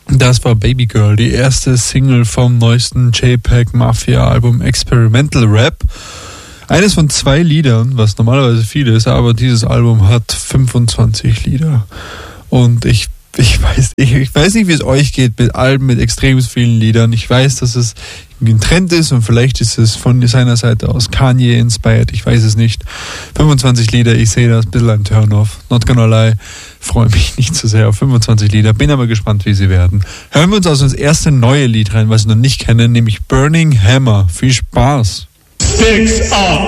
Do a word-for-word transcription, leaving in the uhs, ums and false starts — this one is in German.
Das war Baby Girl, die erste Single vom neuesten JPEG Mafia Album Experimental Rap. Eines von zwei Liedern, was normalerweise viel ist, aber dieses Album hat fünfundzwanzig Lieder. Und ich, ich, weiß, ich, ich weiß nicht, wie es euch geht mit Alben mit extrem vielen Liedern. Ich weiß, dass es ein Trend ist und vielleicht ist es von seiner Seite aus Kanye inspired, ich weiß es nicht. fünfundzwanzig Lieder, ich sehe das ein bisschen ein Turn-off. Not gonna lie, freue mich nicht so sehr auf fünfundzwanzig Lieder, bin aber gespannt, wie sie werden. Hören wir uns also das erste neue Lied rein, was wir noch nicht kennen, nämlich Burning Hammer. Viel Spaß! Sticks up!